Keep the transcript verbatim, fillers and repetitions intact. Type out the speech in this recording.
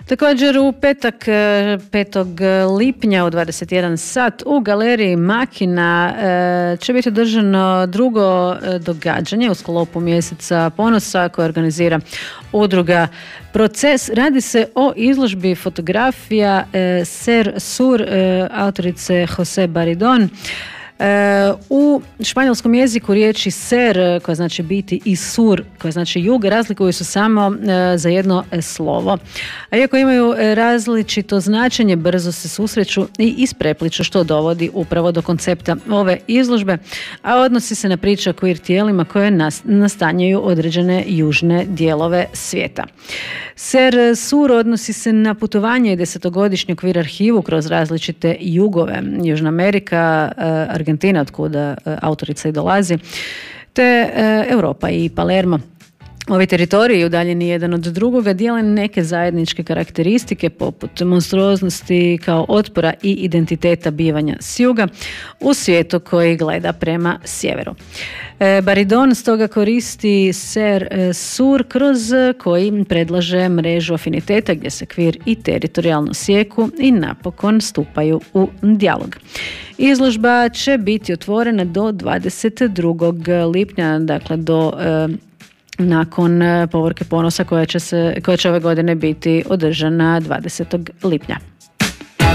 Također u petak petog lipnja u dvadeset jedan sat u galeriji Makina će biti održano drugo događanje u sklopu mjeseca ponosa koje organizira udruga Proces. Radi se o izložbi fotografija Ser Sur autorice Jose Baridon. U španjolskom jeziku riječi ser, koja znači biti, i sur, koja znači jug, razlikuju se samo za jedno slovo. A iako imaju različito značenje, brzo se susreću i isprepliču, što dovodi upravo do koncepta ove izložbe, a odnosi se na priča queer tijelima koje nastanjaju određene južne dijelove svijeta. Ser Sur odnosi se na putovanje i desetogodišnju queer arhivu kroz različite jugove. Južna Amerika, Argentina, od kuda autorica i dolazi, te Europa i Palermo. Ovi teritoriji, udaljeni jedan od drugoga, dijele neke zajedničke karakteristike poput monstruoznosti kao otpora i identiteta bivanja s juga u svijetu koji gleda prema sjeveru. Baridon stoga koristi Ser Sur, kroz koji predlaže mrežu afiniteta gdje se kvir i teritorijalno sjeku i napokon stupaju u dijalog. Izložba će biti otvorena do dvadeset drugog lipnja, dakle do nakon Povorke ponosa koja će, se, koja će ove godine biti održana dvadesetog lipnja.